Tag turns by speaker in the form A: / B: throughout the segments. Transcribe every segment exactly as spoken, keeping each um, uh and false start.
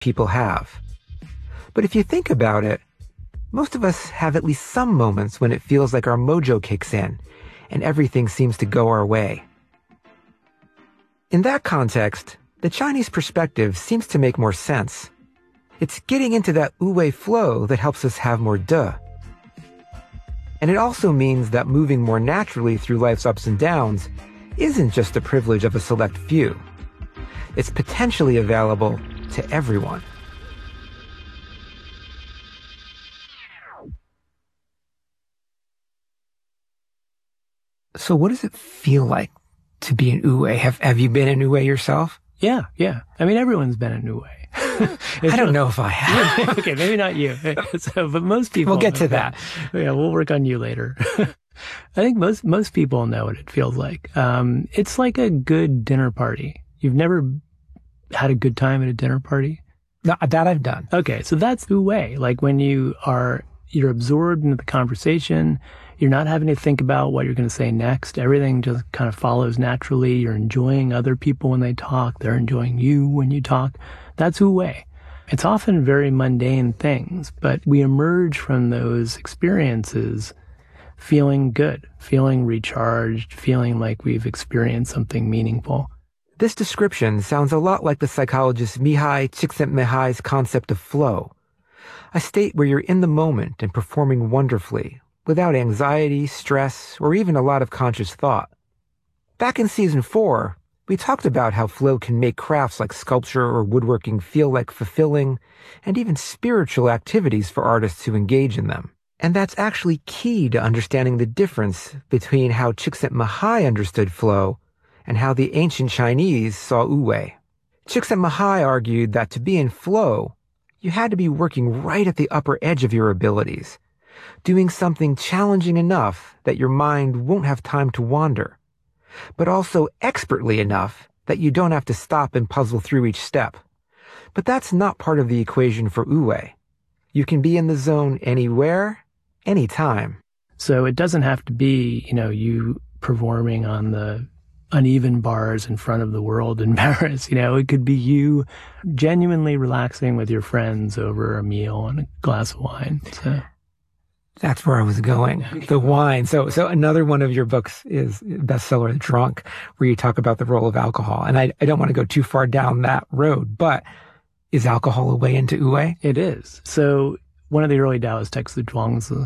A: people have. But if you think about it, most of us have at least some moments when it feels like our mojo kicks in and everything seems to go our way. In that context, the Chinese perspective seems to make more sense. It's getting into that wu-wei flow that helps us have more de. And it also means that moving more naturally through life's ups and downs isn't just the privilege of a select few. It's potentially available to everyone. So what does it feel like to be an wu-wei? Have, have you been an wu-wei yourself?
B: Yeah, yeah. I mean, everyone's been an wu-wei.
A: I don't know if I have.
B: Okay, maybe not you. So, but most people.
A: We'll get to that.
B: Yeah, we'll work on you later. I think most most people know what it feels like. Um, it's like a good dinner party. You've never had a good time at a dinner party?
A: No, that I've done.
B: Okay, so that's wu-wei. Like when you are you're absorbed into the conversation. You're not having to think about what you're going to say next. Everything just kind of follows naturally. You're enjoying other people when they talk. They're enjoying you when you talk. That's wu-wei. It's often very mundane things, but we emerge from those experiences feeling good, feeling recharged, feeling like we've experienced something meaningful.
A: This description sounds a lot like the psychologist Mihai Csikszentmihalyi's concept of flow, a state where you're in the moment and performing wonderfully, without anxiety, stress, or even a lot of conscious thought. Back in season four, we talked about how flow can make crafts like sculpture or woodworking feel like fulfilling and even spiritual activities for artists who engage in them. And that's actually key to understanding the difference between how Csikszentmihalyi understood flow and how the ancient Chinese saw wu-wei. Csikszentmihalyi argued that to be in flow, you had to be working right at the upper edge of your abilities, doing something challenging enough that your mind won't have time to wander, but also expertly enough that you don't have to stop and puzzle through each step. But that's not part of the equation for wu-wei. You can be in the zone anywhere, anytime.
B: So it doesn't have to be, you know, you performing on the uneven bars in front of the world in Paris. You know, it could be you genuinely relaxing with your friends over a meal and a glass of wine. So.
A: That's where I was going. The wine. So, so another one of your books is bestseller, Drunk, where you talk about the role of alcohol. And I, I don't want to go too far down that road, but is alcohol a way into wu-wei?
B: It is. So one of the early Taoist texts, the Zhuangzi,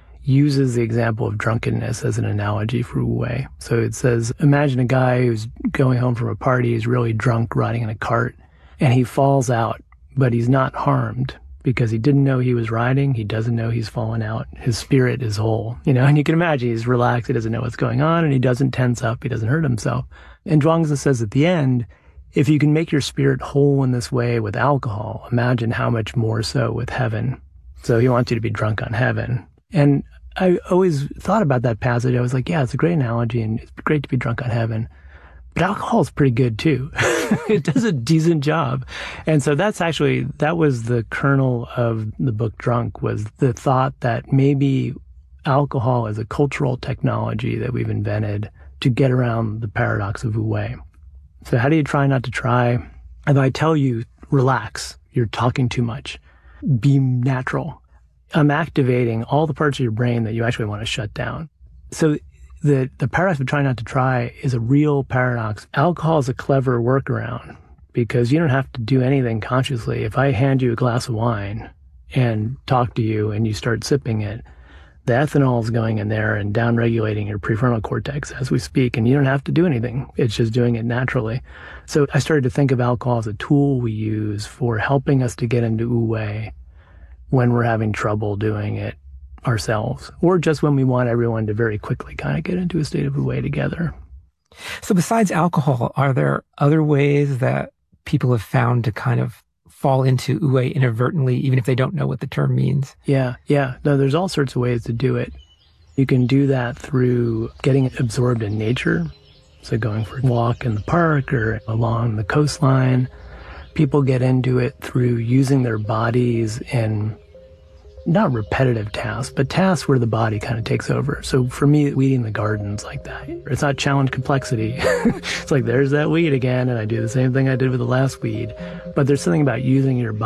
B: uses the example of drunkenness as an analogy for wu-wei. So it says, imagine a guy who's going home from a party, he's really drunk, riding in a cart, and he falls out, but he's not harmed. Because he didn't know he was riding, he doesn't know he's fallen out. His spirit is whole, you know, and you can imagine he's relaxed, he doesn't know what's going on, and he doesn't tense up, he doesn't hurt himself. And Zhuangzi says at the end, if you can make your spirit whole in this way with alcohol, imagine how much more so with heaven. So he wants you to be drunk on heaven. And I always thought about that passage. I was like, yeah, it's a great analogy, and it's great to be drunk on heaven. But alcohol is pretty good too. It does a decent job. And so that's actually, that was the kernel of the book Drunk, was the thought that maybe alcohol is a cultural technology that we've invented to get around the paradox of wu-wei. So how do you try not to try? If I tell you, relax, you're talking too much, be natural. I'm activating all the parts of your brain that you actually want to shut down. So The, the paradox of trying not to try is a real paradox. Alcohol is a clever workaround because you don't have to do anything consciously. If I hand you a glass of wine and talk to you and you start sipping it, the ethanol is going in there and downregulating your prefrontal cortex as we speak, and you don't have to do anything. It's just doing it naturally. So I started to think of alcohol as a tool we use for helping us to get into wu-wei when we're having trouble doing it ourselves, or just when we want everyone to very quickly kind of get into a state of wu-wei together.
A: So besides alcohol, are there other ways that people have found to kind of fall into wu-wei inadvertently, even if they don't know what the term means?
B: Yeah, yeah. No, there's all sorts of ways to do it. You can do that through getting absorbed in nature. So going for a walk in the park or along the coastline. People get into it through using their bodies in not repetitive tasks, but tasks where the body kind of takes over. So for me, weeding the garden's like that. It's not challenge complexity. It's like, there's that weed again, and I do the same thing I did with the last weed. But there's something about using your body